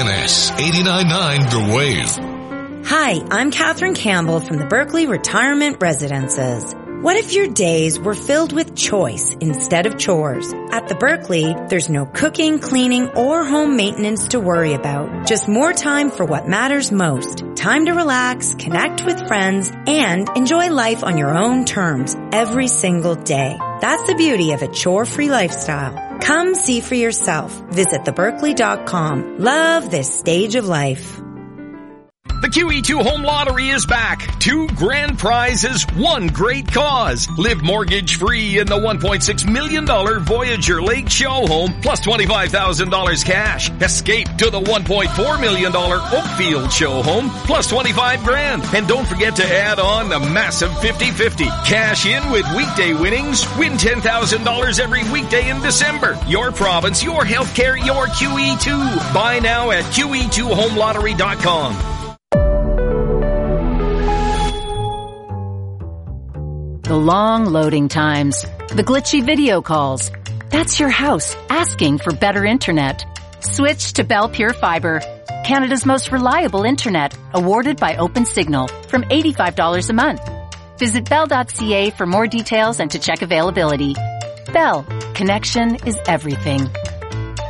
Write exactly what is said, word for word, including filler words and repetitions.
S eighty-nine point nine The Wave. Hi, I'm Catherine Campbell from the Berkeley Retirement Residences. What if your days were filled with choice instead of chores? At the Berkeley, there's no cooking, cleaning, or home maintenance to worry about. Just more time for what matters most. Time to relax, connect with friends, and enjoy life on your own terms every single day. That's the beauty of a chore-free lifestyle. Come see for yourself. Visit the berkeley dot com. Love this stage of life. The Q E two Home Lottery is back. Two grand prizes, one great cause. Live mortgage-free in the one point six million dollars Voyager Lake Show Home, plus twenty-five thousand dollars cash. Escape to the one point four million dollars Oakfield Show Home, plus twenty-five grand. And don't forget to add on the massive fifty-fifty. Cash in with weekday winnings. Win ten thousand dollars every weekday in December. Your province, your healthcare, your Q E two. Buy now at Q E two home lottery dot com. The long loading times, the glitchy video calls. That's your house asking for better internet. Switch to Bell Pure Fiber, Canada's most reliable internet, awarded by OpenSignal, from eighty-five dollars a month. Visit bell dot c a for more details and to check availability. Bell, connection is everything.